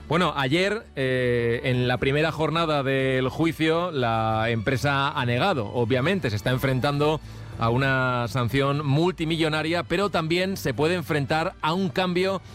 Bueno, ayer, en la primera jornada del juicio, la empresa ha negado. Obviamente, se está enfrentando a una sanción multimillonaria, pero también se puede enfrentar a un cambio